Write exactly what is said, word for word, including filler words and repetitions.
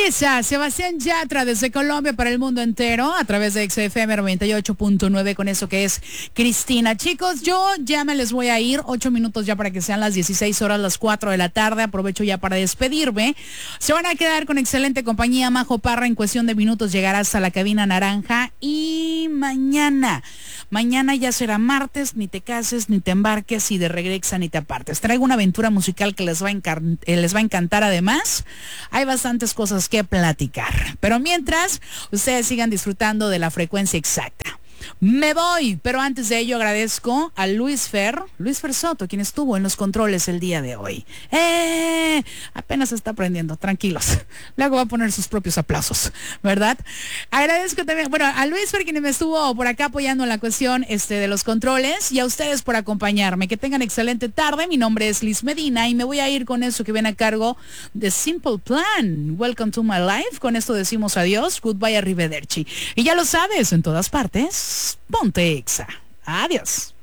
Melissa, Sebastián Yatra desde Colombia para el mundo entero a través de X F M noventa y ocho punto nueve con eso que es Cristina. Chicos, yo ya me les voy a ir, ocho minutos ya para que sean las dieciséis horas, las cuatro de la tarde. Aprovecho ya para despedirme. Se van a quedar con excelente compañía. Majo Parra en cuestión de minutos llegará hasta la cabina naranja y mañana, mañana ya será martes, ni te cases, ni te embarques y de regresa ni te apartes. Traigo una aventura musical que les va a, encar- eh, les va a encantar además. Hay bastantes cosas que platicar. Pero mientras, ustedes sigan disfrutando de la frecuencia exacta. Me voy, pero antes de ello agradezco a Luis Fer, Luis Fer Soto, quien estuvo en los controles el día de hoy. ¡Eh! Apenas está aprendiendo, tranquilos. Luego va a poner sus propios aplausos, ¿verdad? Agradezco también, bueno, a Luis Fer, quien me estuvo por acá apoyando en la cuestión este, de los controles, y a ustedes por acompañarme. Que tengan excelente tarde. Mi nombre es Liz Medina y me voy a ir con eso que viene a cargo de Simple Plan. Welcome to my life. Con esto decimos adiós. Goodbye, arrivederci. Y ya lo sabes, en todas partes, ponte Exa. Adiós.